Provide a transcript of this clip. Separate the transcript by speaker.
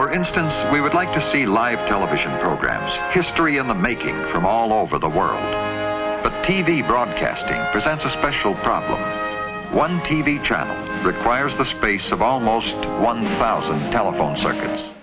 Speaker 1: For instance, we would like to see live television programs, history in the making from all over the world. But TV broadcasting presents a special problem. One TV channel requires the space of almost 1,000 telephone circuits.